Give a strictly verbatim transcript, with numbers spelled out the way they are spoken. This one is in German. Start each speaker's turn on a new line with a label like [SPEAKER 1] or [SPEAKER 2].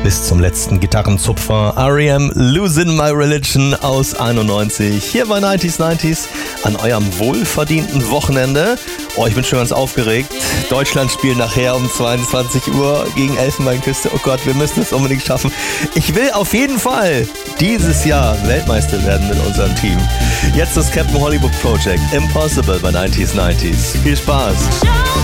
[SPEAKER 1] bis zum letzten Gitarrenzupfer. R E M, Losing My Religion aus einundneunzig. Hier bei neunziger neunzig an eurem wohlverdienten Wochenende. Oh, ich bin schon ganz aufgeregt. Deutschland spielt nachher um zweiundzwanzig Uhr gegen Elfenbeinküste. Oh Gott, wir müssen es unbedingt schaffen. Ich will auf jeden Fall dieses Jahr Weltmeister werden mit unserem Team. Jetzt das Captain Hollywood Project. Impossible bei neunziger neunzig. Viel Spaß.